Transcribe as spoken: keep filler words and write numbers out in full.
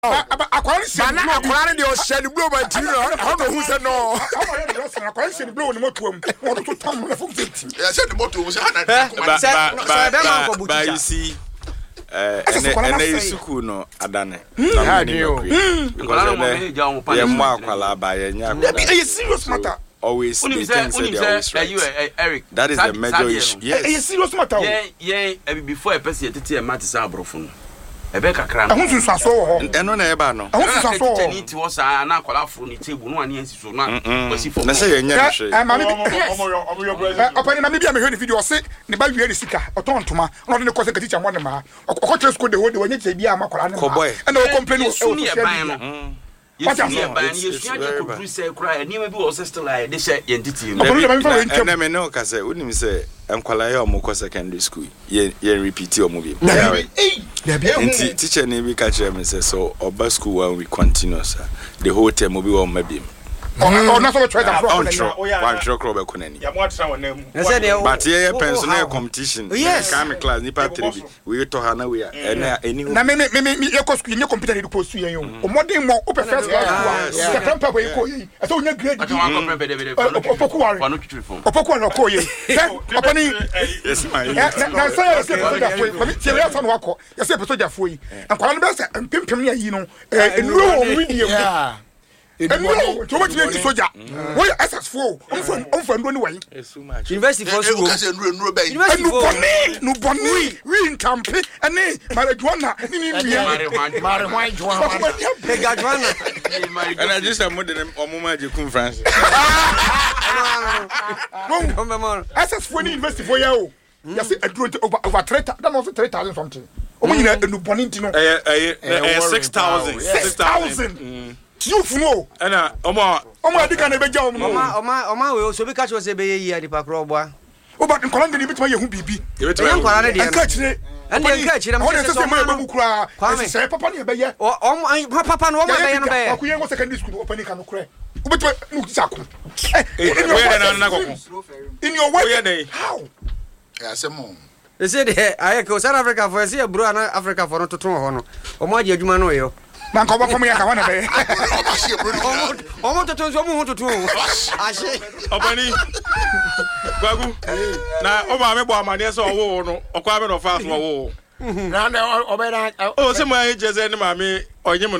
akwari se na akwari de o share blow by three how no who say no akwari se blow ni moto am won to tam na fo fifty yeah say the moto we say na but you see eh ene isuku no adane na me because eh ye mo akwala ba ye nya a serious matter always they think say they always right. You Eric that is the major issue. Yes a serious matter yeah yeah before a person tete e mate say abrofo no ebe kakra no ahun so aso ho eno na e ba no ahun so aso ho ni ti wo sa na akwala fo ni table no ani ansi so na wasi fo na say ye nya hwe eh mami omoyo omoyo brother opani mami bia me hwe ni video se ne ba wie ni sika oton ntoma no de ne ko se katicha mo ne ma okotre school de wo de wo nya che bia amakwala ne ma e na o complain o so ni e ban no What am I? You see, I could do say cry. Ni maybe also still like this entity. Na me no ka say unim say enkwala ya omoko secondary school. Ye ye repeat your movie. Nti teacher ni bi ka kire me say so oba school when we continue sir. The whole term will be on maybe. Oh na so try that from one tro kro be kunani. Ya mo atra wonam. But ye pensional competition. Come class ni pa three. We to ha na we are any. Na me me me me e ko school ni computer ni post yen yo. O modern mo o first class. The temper we ko yi. E so nya grade. Opoku ware. Opoku na ko yi. Opani. Yes my. Na say say so da foi. Come tie we afa no akọ. Ye say person da foi. Ankwala no be say pimpim ni yi no. E nuro o video. Yeah. No, to what you soldier. Why S S four? I'm from I'm from no way. University for school. University for no boni. We in Tampa and eh marijuana. Marijuana. And I just am more than Omuma Jekun France. S S four University for you. You see a drone over over three that was three thousand something. Omo ina no boni ntino. Eh eh six thousand. six thousand. You know, and uh, Oma, Oma, they can't be John. Oma, Oma, Oma, we also be catch was a baby here, the Pacroba. Oh, but in Colombia, you between you, B B. You catch it, and you catch it. I'm going to say, my baby cry. Kwame, say, Papa, you be or Papa, no man, no man. Was secondary school opening can cry. But look, Saku. In your way, how? Yes, a mom. They said, I go South Africa for a sea, bro, and Africa for not to turn or my Jumano. Man come up for me I want to be. Omo to to omo to to. Ashe. Opani. Gwagu. Na o ma me bo amane so wo no. Okwa me no fast wo. Na na obera. O se mo ayi je se ni ma me onye